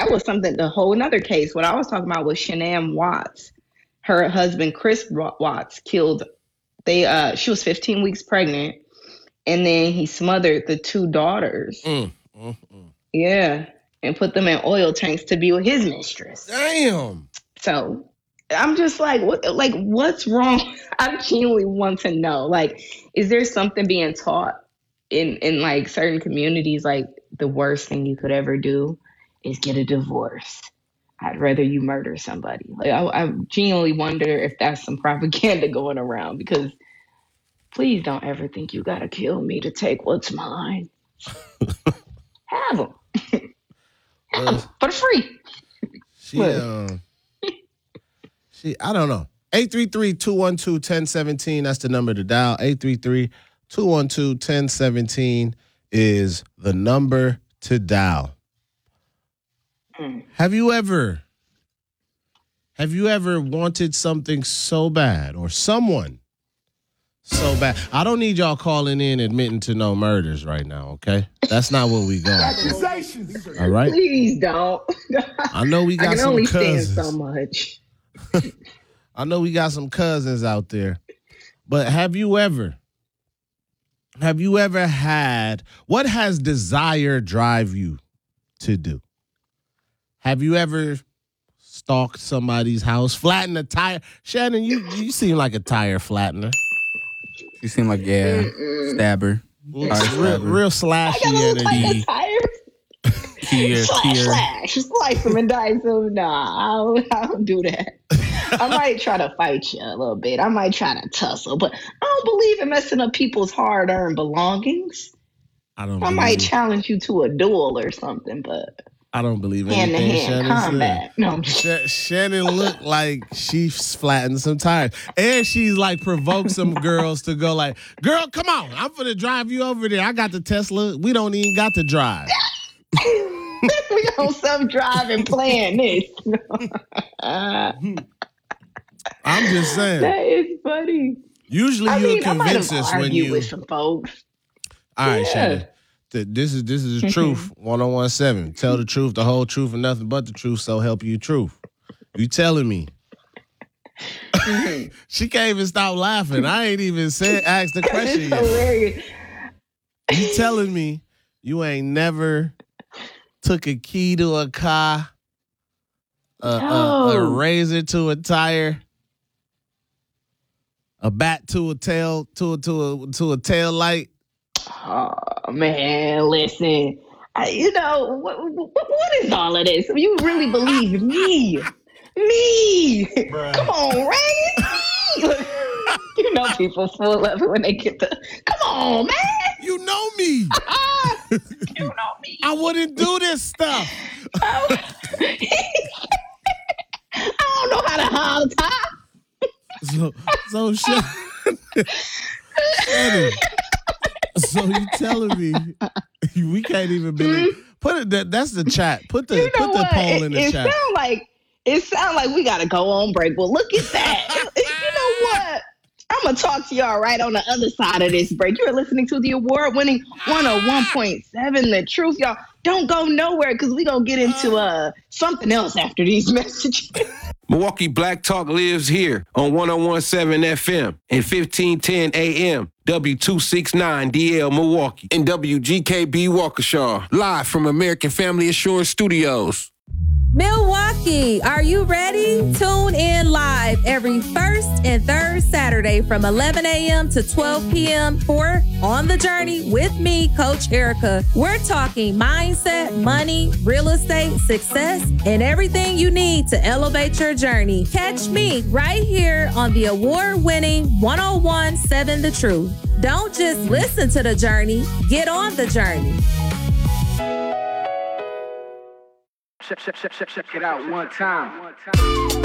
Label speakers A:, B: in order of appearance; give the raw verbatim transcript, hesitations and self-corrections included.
A: that was something, the whole another case. What I was talking about was Shanann Watts. Her husband, Chris Watts, killed, they, uh, she was fifteen weeks pregnant, and then he smothered the two daughters. Mm, mm, mm. Yeah. And put them in oil tanks to be with his mistress.
B: Damn.
A: So I'm just like, what, like, what's wrong? I genuinely want to know. Like, is there something being taught in, in like certain communities, like the worst thing you could ever do is get a divorce? I'd rather you murder somebody. Like, I, I genuinely wonder if that's some propaganda going around, because please don't ever think you gotta kill me to take what's mine. Have them. Have them for free.
B: She, um, she, I don't know. eight three three, two one two, one zero one seven. That's the number to dial. eight three three, two one two, one zero one seven is the number to dial. Have you ever, have you ever wanted something so bad, or someone so bad? I don't need y'all calling in admitting to no murders right now, okay? That's not what we going. All right?
A: Please don't.
B: I know we got
A: I can
B: some
A: only
B: cousins.
A: stand so much.
B: I know we got some cousins out there, but have you ever, have you ever had, what has desire drive you to do? Have you ever stalked somebody's house, flattened a tire? Shannon, you you seem like a tire flattener.
C: You seem like, yeah,
A: Mm-mm.
C: stabber.
B: Real, real, real slashy energy.
A: Here, slash, here. slash, slice them and dice them. Nah, I don't, I don't do that. I might try to fight you a little bit. I might try to tussle, but I don't believe in messing up people's hard-earned belongings.
B: I don't.
A: I might challenge you to a duel or something, but
B: I don't believe in
A: hand-to-hand combat.
B: Said. No, I'm just... Sh- Shannon looked like she's flattened some tires, and she's like provoked some girls to go like, "Girl, come on, I'm gonna drive you over there. I got the Tesla. We don't even got to drive."
A: We don't self-drive and plan this.
B: I'm just saying.
A: That is funny.
B: Usually
A: I
B: you'll
A: mean,
B: convince us when you
A: with some folks.
B: All right,
A: yeah.
B: Shannon. This is this is the truth. one oh one seven. Tell the truth, the whole truth, and nothing but the truth. So help you, truth. You telling me? Mm-hmm. She can't even stop laughing. I ain't even said asked the question
A: it's
B: yet.
A: Hilarious.
B: You telling me you ain't never took a key to a car, a,
A: no.
B: a, a razor to a tire, a bat to a tail to a to a to a tail light?
A: Oh man, listen. I, you know what, what? What is all of this? You really believe me? Me? Bruh. Come on, Ray. You know people full of it when they get the. Come on, man.
B: You know me.
A: You know me.
B: I wouldn't do this stuff.
A: I don't know how to hold top.
B: So, so Shannon, Shannon, so you telling me we can't even believe? Put it. That, that's the chat. Put the
A: you know
B: put the
A: what?
B: poll in the
A: it,
B: chat.
A: It sound like it sound like we gotta go on break. Well, look at that. You know what? I'm going to talk to y'all right on the other side of this break. You're listening to the award-winning one oh one point seven The Truth. Y'all, don't go nowhere because we're going to get into uh something else after these messages.
D: Milwaukee Black Talk lives here on one oh one point seven F M and fifteen ten A M. W two sixty-nine D L Milwaukee and W G K B Waukesha. Live from American Family Assurance Studios.
E: Milwaukee, are you ready? Tune in live every first and third Saturday from eleven a.m. to twelve p.m. for On the Journey with me, Coach Erica. We're talking mindset, money, real estate, success, and everything you need to elevate your journey. Catch me right here on the award-winning one oh one point seven The Truth. Don't just listen to the journey, get on the journey.
F: Check, check, check, check, check it out one time.